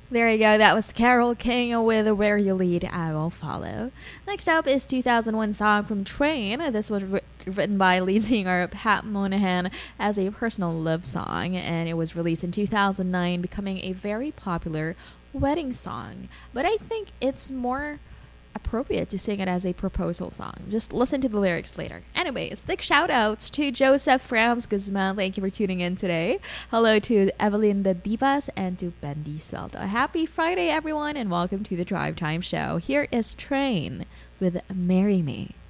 There you go. That was Carol King with Where You Lead, I Will Follow. Next up is 2001 song from Train. This was written by lead singer Pat Monahan as a personal love song, and it was released in 2009, becoming a very popular wedding song. But I think it's more appropriate to sing it as a proposal song. Just listen to the lyrics later. Anyways, big shout outs to Joseph Franz Guzman. Thank you for tuning in today. Hello to Evelyn the Divas and to Bendy Swelto. Happy Friday, everyone, and welcome to the Drive Time Show. Here is Train with Marry Me.